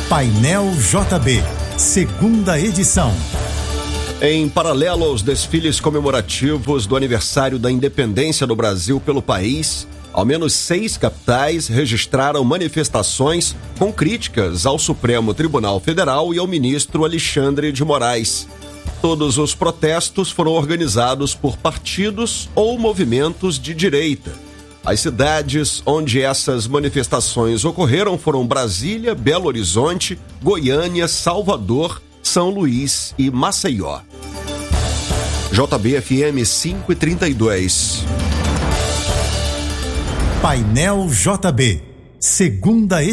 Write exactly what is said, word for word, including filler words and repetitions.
Painel J B, segunda edição. Em paralelo aos desfiles comemorativos do aniversário da independência do Brasil pelo país, ao menos seis capitais registraram manifestações com críticas ao Supremo Tribunal Federal e ao ministro Alexandre de Moraes. Todos os protestos foram organizados por partidos ou movimentos de direita. As cidades onde essas manifestações ocorreram foram Brasília, Belo Horizonte, Goiânia, Salvador, São Luís e Maceió. J B F M cinco e trinta e dois. Painel J B, segunda edição.